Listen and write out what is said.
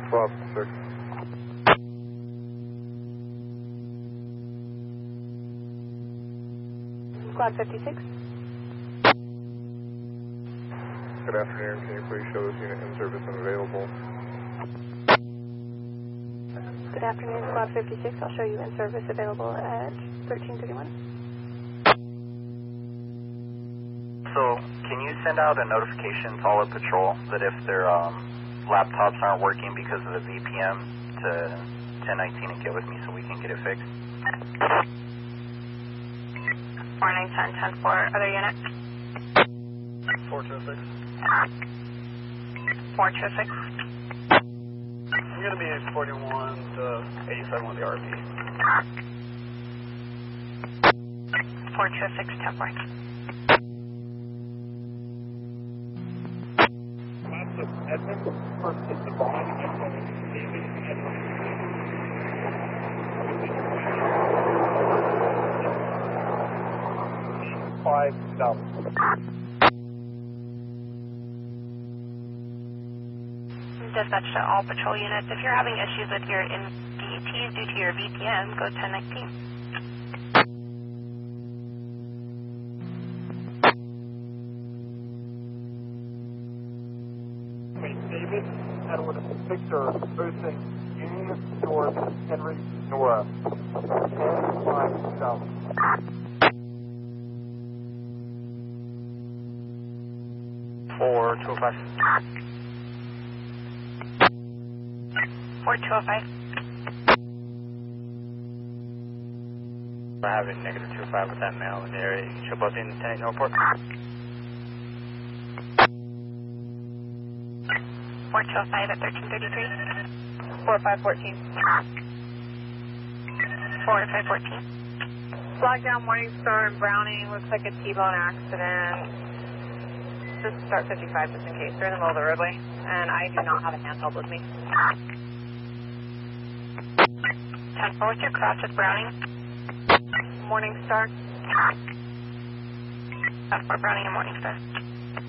Swap 6. Squad 56. Good afternoon. Can you please show this unit in service and available? Good afternoon, Squad 56. I'll show you in service available at 1331. So, can you send out a notification to all of Patrol that if their laptops aren't working because of the VPM to 1019 and get with me so we can get it fixed? Morning, 10-10-4. Other unit? 426. 426. I'm going to be 41 to 87 with the RP. 426, 10 points. Edmund versus the bond. Dispatch to all patrol units. If you're having issues with your DETs due to your VPN, go 1019. David, Edward, Victor, Boosting, Union, George, Henry, Nora. 10-5 south. 425. 4205. We're having -25 with that male in the area. You can show both in Lieutenant Norport. 4205 at 1333. 4514. 4514. Lockdown Morningstar and Browning. Looks like a T-bone accident. Just start 55 just in case. They're in the middle of the roadway, and I do not have a handheld with me. 10-4, what's your cross with Browning? Morningstar. 10-4, Browning and Morningstar.